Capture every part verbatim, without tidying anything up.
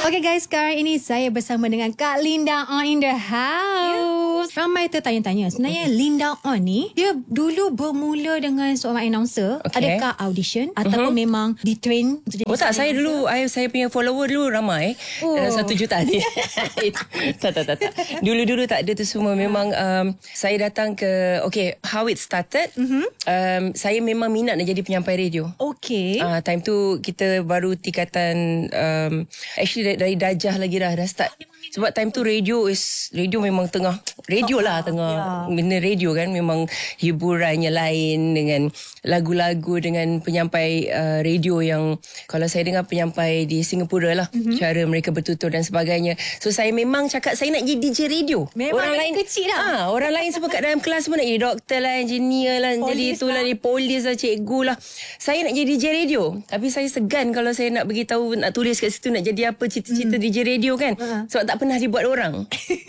Okay guys, sekarang ini saya bersama dengan Kak Linda On in the house. Yeah. Ramai tertanya-tanya, sebenarnya Linda On ni, dia dulu bermula dengan seorang announcer. Okay. Adakah audition uh-huh. ataupun memang di-train untuk jadi Oh tak, saya dulu, I, saya punya follower dulu ramai. Oh. Dalam satu juta ni. tak, tak, tak, tak. Dulu-dulu tak ada tu semua. Memang um, saya datang ke, okay, how it started. Uh-huh. Um, saya memang minat nak jadi penyampai radio. Okay. Uh, time tu kita baru tingkatan, um, actually dari darjah lagi dah, dah start. Sebab time tu radio is, radio memang tengah, radio lah tengah, yeah. Benda radio kan, memang hiburannya lain dengan lagu-lagu, dengan penyampai uh, radio yang, kalau saya dengar penyampai di Singapura lah, mm-hmm. cara mereka bertutur dan sebagainya. So saya memang cakap, saya nak jadi D J radio. Memang orang lain kecil lah. Ah, orang lain semua kat dalam kelas semua nak jadi doktor lah, engineer lah, polis jadi itulah, lah. Jadi polis lah, cikgu lah. Saya nak jadi D J radio. Tapi saya segan kalau saya nak beritahu, nak tulis kat situ nak jadi apa, cita-cita mm. D J radio kan. Uh-huh. Sebab tak pernah dibuat orang.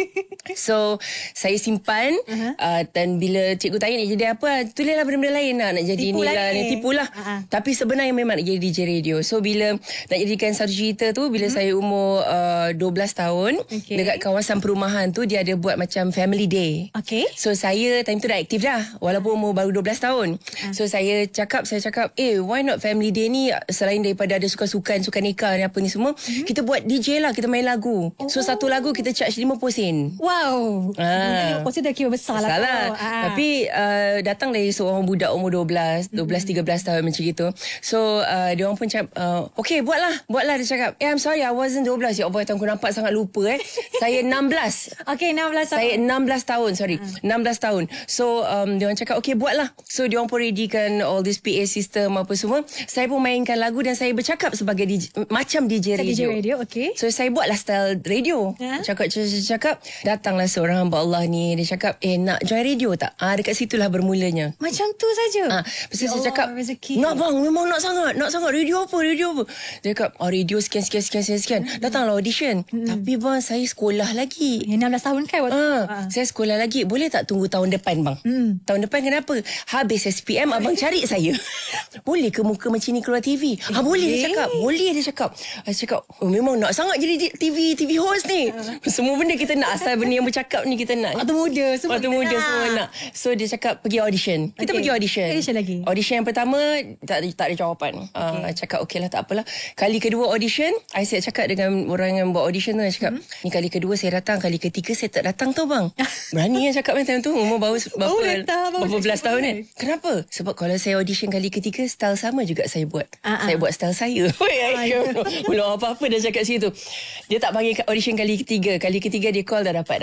So saya simpan, uh-huh. uh, dan bila cikgu tanya nak jadi apa, tulislah benda-benda lain lah. Nak jadi tipu ni lah, ni tipu lah. Uh-huh. Tapi sebenarnya memang nak jadi D J radio. So bila nak jadikan satu cerita tu, bila uh-huh. saya umur uh, dua belas tahun, okay. dekat kawasan perumahan tu dia ada buat macam family day. Okay. So saya time tu dah aktif dah, walaupun umur baru dua belas tahun. Uh-huh. So saya cakap, saya cakap, eh why not family day ni, selain daripada ada sukan-sukan, sukan nikah ni apa ni semua, uh-huh. kita buat D J lah, kita main lagu. Oh. So satu lagu kita charge lima puluh sen. Wow. Ah. lima puluh sen dah kira besar lah. Salah. Ah. Tapi uh, datang dari seorang budak umur dua belas, dua belas, tiga belas tahun macam gitu. So uh, dia orang pun cakap, uh, okay buatlah, buatlah. Dia cakap, eh I'm sorry I wasn't dua belas. Ya Allah, aku nampak sangat lupa eh. Saya enam belas. Okay, enam belas tahun. Saya enam belas tahun, sorry. Ah. enam belas tahun. So um, dia orang cakap, okay buatlah. So dia orang pun readykan all this P A system apa semua. Saya pun mainkan lagu dan saya bercakap sebagai D J, macam D J radio. D J radio, okay. So saya buatlah style radio. Ha? Cakap, cakap, cakap. Datanglah seorang hamba Allah ni. Dia cakap, eh nak join radio tak? Ah, dekat situlah bermulanya. Macam tu saja. Ah, Lepas tu saya cakap, rezeki. nak bang, memang nak sangat. Nak sangat. Radio apa? Radio apa? Dia cakap, oh radio sekian, sekian, sekian, sekian, sekian. Datanglah audition. Hmm. Tapi bang, saya sekolah lagi. Ya, enam belas tahun kan waktu ah, ah. Saya sekolah lagi. Boleh tak tunggu tahun depan bang? Hmm. Tahun depan kenapa? Habis S P M, abang cari saya. Boleh ke muka macam ni keluar T V? Ah, boleh dia cakap. Boleh dia cakap. Saya cakap, oh, memang nak sangat jadi T V T V host ni. Uh. Semua benda kita nak. Asal benda yang bercakap ni kita nak. Waktu muda semua. Waktu muda nak. semua nak. So dia cakap pergi audition. Kita okay. pergi audition. Audition lagi. Audition yang pertama tak ada, tak ada jawapan. Okay. Uh, cakap okey lah, tak apalah. Kali kedua audition, I saya cakap dengan orang yang buat audition tu, saya cakap, hmm? ni kali kedua saya datang, kali ketiga saya tak datang tau bang. Berani yang cakap time tu, umur baru berapa, oh, datang, berapa belas tahun kan. Kenapa? Sebab kalau saya audition kali ketiga, style sama juga saya buat. Uh-huh. Saya buat style saya. Belum apa-apa dah cakap situ. Dia tak panggil audition kali ketiga. Kali ketiga dia call dah dapat